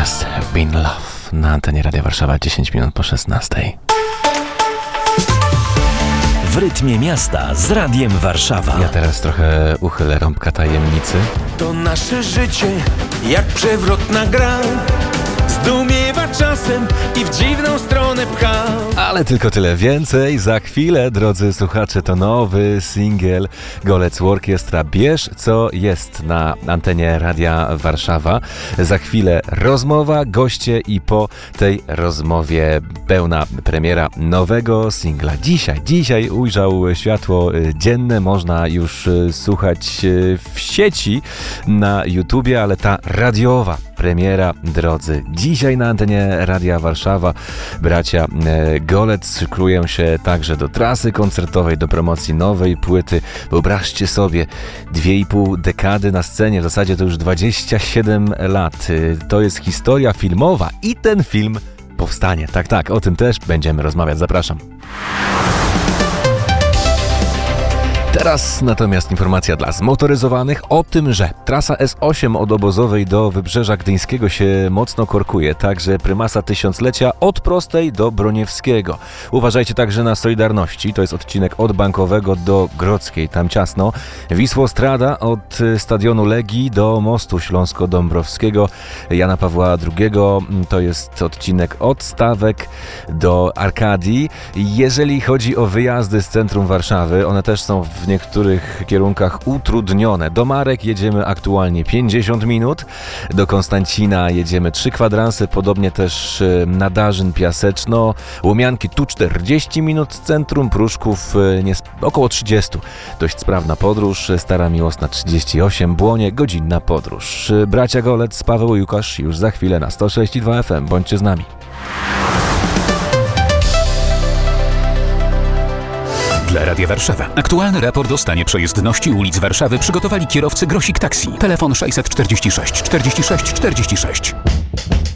Must Have Been Love na antenie Radia Warszawa 10 minut po 16. W rytmie miasta z Radiem Warszawa. Ja teraz trochę uchylę rąbka tajemnicy. To nasze życie jak przewrotna gra, zdumiewa czasem i w dziwną stronę pcha. Ale tylko tyle, więcej za chwilę, drodzy słuchacze, to nowy singiel Golec Orkiestra. Bierz co jest na antenie Radia Warszawa. Za chwilę rozmowa, goście i po tej rozmowie pełna premiera nowego singla. Dzisiaj ujrzał światło dzienne, można już słuchać w sieci na YouTubie, ale ta radiowa premiera, drodzy. Dzisiaj na antenie Radia Warszawa bracia Golec szykują się także do trasy koncertowej, do promocji nowej płyty. Wyobraźcie sobie, 2,5 dekady na scenie, w zasadzie to już 27 lat. To jest historia filmowa i ten film powstanie. Tak, o tym też będziemy rozmawiać. Zapraszam. Teraz natomiast informacja dla zmotoryzowanych o tym, że trasa S8 od Obozowej do Wybrzeża Gdyńskiego się mocno korkuje, także prymasa Tysiąclecia od Prostej do Broniewskiego. Uważajcie także na Solidarności, to jest odcinek od Bankowego do Grodzkiej, tam ciasno. Wisłostrada od Stadionu Legii do Mostu Śląsko-Dąbrowskiego Jana Pawła II, to jest odcinek od Stawek do Arkadii. Jeżeli chodzi o wyjazdy z centrum Warszawy, one też są w niektórych kierunkach utrudnione. Do Marek jedziemy aktualnie 50 minut, do Konstancina jedziemy 3 kwadranse, podobnie też na Darzyn, Piaseczno, Łomianki tu 40 minut z centrum, Pruszków około 30. Dość sprawna podróż, Stara Miłosna 38, Błonie godzinna podróż. Bracia Golec, Paweł i Łukasz już za chwilę na 106,2 FM. Bądźcie z nami. Dla Radia Warszawa. Aktualny raport o stanie przejezdności ulic Warszawy przygotowali kierowcy Grosik Taxi. Telefon 646 46 46.